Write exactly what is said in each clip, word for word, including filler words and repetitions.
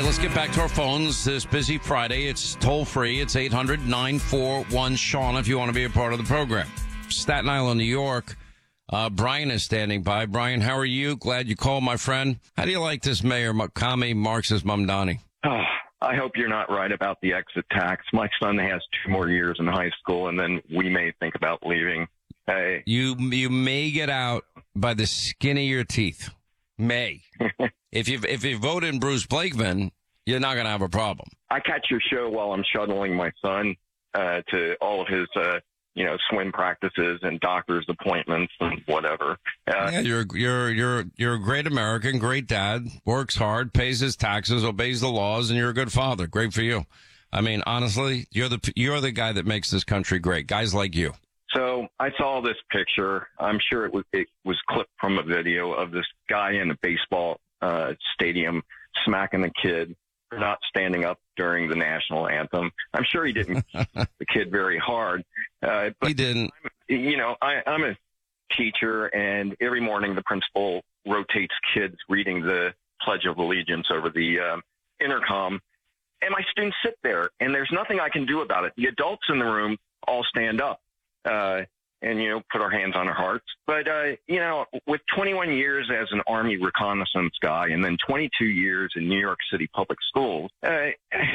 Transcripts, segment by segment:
right, let's get back to our phones this busy Friday. It's toll free. It's eight hundred nine four one Sean if you want to be a part of the program. Staten Island, New York. Uh, Brian is standing by. Brian, how are you? Glad you called, my friend. How do you like this Mayor Kami Marxist Mamdani? Oh, I hope you're not right about the exit tax. My son has two more years in high school, and then we may think about leaving. Hey. You you may get out by the skin of your teeth. May. if you if you vote in Bruce Blakeman, you're not going to have a problem. I catch your show while I'm shuttling my son uh, to all of his uh, you know swim practices and doctor's appointments and whatever. Uh, yeah, you're you're you're you're a great American, great dad, works hard, pays his taxes, obeys the laws, and you're a good father. Great for you. I mean, honestly, you're the you're the guy that makes this country great. Guys like you. So I saw this picture. I'm sure it was it was clipped from a video of this guy in a baseball uh, stadium smacking the kid for not standing up during the national anthem. I'm sure he didn't hit the kid very hard. Uh, but he didn't. I'm, you know, I, I'm a teacher, and every morning the principal rotates kids reading the Pledge of Allegiance over the uh, intercom, and my students sit there, and there's nothing I can do about it. The adults in the room all stand up. Uh, and, you know, put our hands on our hearts. But, uh, you know, with twenty-one years as an Army reconnaissance guy and then twenty-two years in New York City public schools, uh,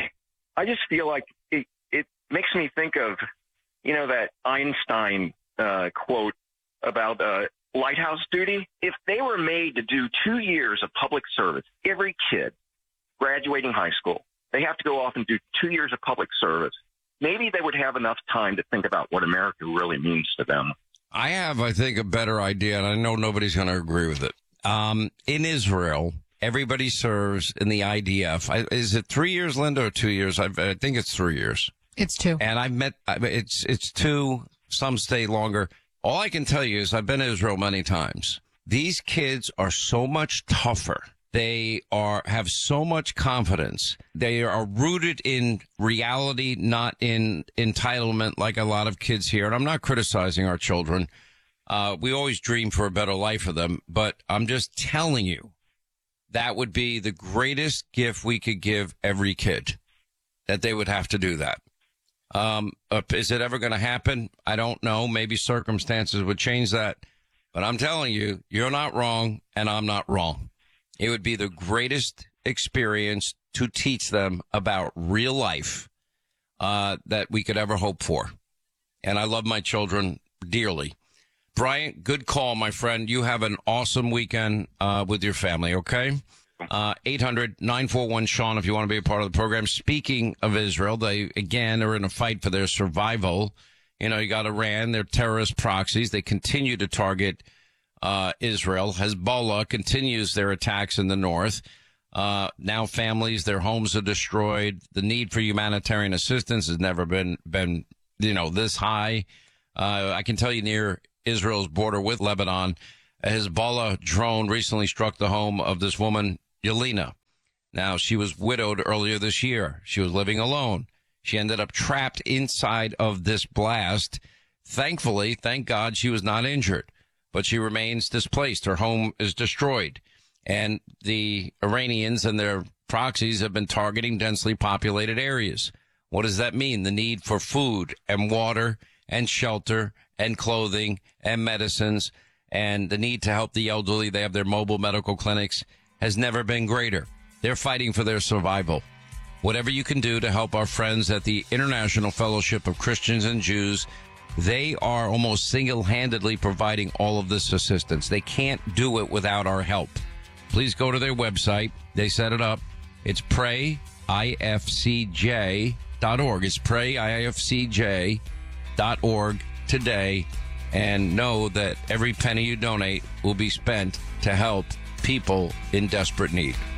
I just feel like it, it makes me think of, you know, that Einstein uh, quote about uh, lighthouse duty. If they were made to do two years of public service, every kid graduating high school, they have to go off and do two years of public service. Maybe they would have enough time to think about what America really means to them. I have, I think, a better idea, and I know nobody's going to agree with it. Um, in Israel, everybody serves in the I D F. I, is it three years, Linda, or two years? I've, I think it's three years. It's two. And I've met, it's, it's two. Some stay longer. All I can tell you is I've been to Israel many times. These kids are so much tougher. They are have so much confidence. They are rooted in reality, not in entitlement like a lot of kids here. And I'm not criticizing our children. Uh, we always dream for a better life for them. But I'm just telling you, that would be the greatest gift we could give every kid, that they would have to do that. Um, uh, is it ever going to happen? I don't know. Maybe circumstances would change that. But I'm telling you, you're not wrong, and I'm not wrong. It would be the greatest experience to teach them about real life uh, that we could ever hope for. And I love my children dearly. Brian, good call, my friend. You have an awesome weekend uh, with your family, okay? Uh, eight hundred nine four one Sean if you want to be a part of the program. Speaking of Israel, they, again, are in a fight for their survival. You know, you got Iran, they're terrorist proxies. They continue to target Uh, Israel. Hezbollah continues their attacks in the north. Uh, now families, their homes are destroyed. The need for humanitarian assistance has never been, been, you know, this high. Uh, I can tell you near Israel's border with Lebanon, a Hezbollah drone recently struck the home of this woman, Yelena. Now, she was widowed earlier this year. She was living alone. She ended up trapped inside of this blast. Thankfully, thank God, she was not injured. But she remains displaced. Her home is destroyed. And the Iranians and their proxies have been targeting densely populated areas. What does that mean? The need for food and water and shelter and clothing and medicines and the need to help the elderly. They have their mobile medical clinics has never been greater. They're fighting for their survival. Whatever you can do to help our friends at the International Fellowship of Christians and Jews, they are almost single-handedly providing all of this assistance. They can't do it without our help. Please go to their website. They set it up. It's pray I F C J dot org. It's pray I F C J dot org today. And know that every penny you donate will be spent to help people in desperate need.